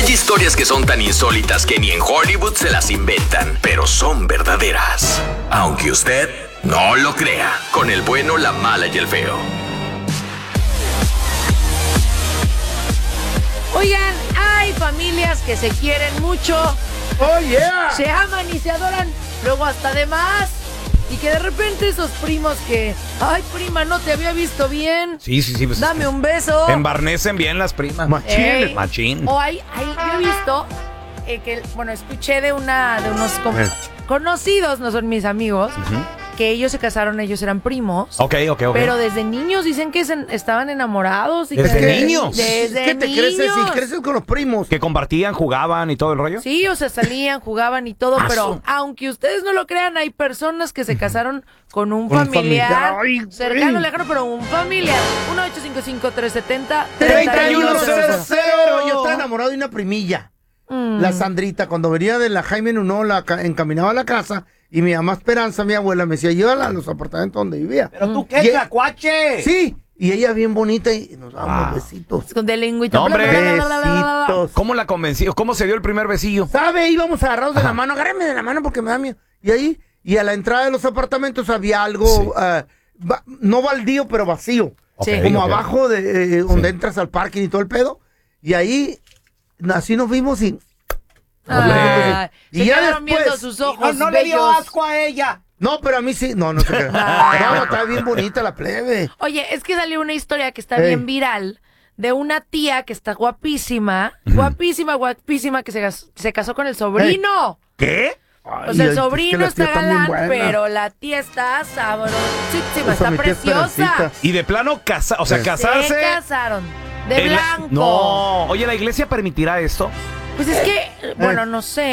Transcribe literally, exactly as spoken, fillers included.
Hay historias que son tan insólitas que ni en Hollywood se las inventan, pero son verdaderas. Aunque usted no lo crea, con el bueno, la mala y el feo. Oigan, hay familias que se quieren mucho. ¡Oh, yeah! Se aman y se adoran, luego hasta de más. Y que de repente esos primos que... Ay, prima, no te había visto bien. Sí, sí, sí. Pues, Dame un beso. embarnecen bien las primas. Machín. Ey. Machín. O hay, hay, yo he visto eh, que, bueno, escuché de una de unos con- Eh. conocidos, no son mis amigos, Ujú. que ellos se casaron, ellos eran primos. Ok, ok, ok. Pero desde niños dicen que se- estaban enamorados. Y ¿Desde que, niños? Desde ¿Qué te niños. creces? Si creces con los primos. Que compartían, jugaban y todo el rollo. Sí, o sea, salían, jugaban y todo, Ah, pero su- aunque ustedes no lo crean, hay personas que se casaron con un Con un familiar, familiar. Ay, güey. cercano, lejano, pero un familiar. uno ocho cinco cinco, tres siete cero, treinta y uno uno cero cero cero. cero. Yo estaba enamorado de una primilla. Mm. La Sandrita, cuando venía de la Jaime Nuno, la ca- encaminaba a la casa y mi mamá Esperanza, mi abuela, me decía, llévala a los apartamentos donde vivía. ¿Pero tú Y- qué, cacuache? Sí, y ella bien bonita y nos dábamos Ah. besitos. Con de lengüita. No, hombre. Bla, bla, bla, bla, bla, bla, bla. Besitos. ¿Cómo la convenció? ¿Cómo se dio el primer besillo? ¿Sabe? Íbamos agarrados de la Ajá. mano, agárrame de la mano porque me da miedo. Y ahí, y a la entrada de los apartamentos había algo, Sí. ah, va- no baldío, pero vacío. Ok, Como ok. abajo de eh, donde Sí. entras al parking y todo el pedo. Y ahí, así nos vimos y... Ay, Y se ya quedaron viendo después- sus No, ojos no le dio bellos. asco a ella. No, pero a mí sí. No, no se crea. Ay. No, está bien bonita la plebe. Oye, es que salió una historia que está Ey. bien viral de una tía que está guapísima, guapísima, guapísima, que se, gas- se casó con el sobrino. ¿Qué? O sea, el sobrino está galán, pero pero la tía está sabrosísima, O sea, está mi tía preciosa. Esperancita. Y de plano, casa, o sea, Sí. casarse. Se casaron. De en la- blanco. No. Oye, ¿la iglesia permitirá esto? Pues es que, bueno, no sé.